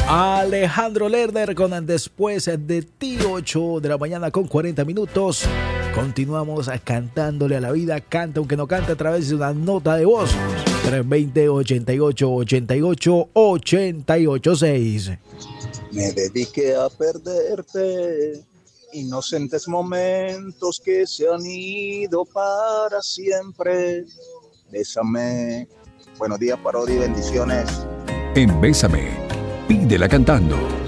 Alejandro Lerner con Después de ti, 8 de la mañana con 40 minutos. Continuamos cantándole a la vida. Canta aunque no cante a través de una nota de voz. 320-88-88-886. Me dediqué a perderte, inocentes momentos que se han ido para siempre. Bésame. Buenos días, Parodi, bendiciones. En Bésame, pídela cantando.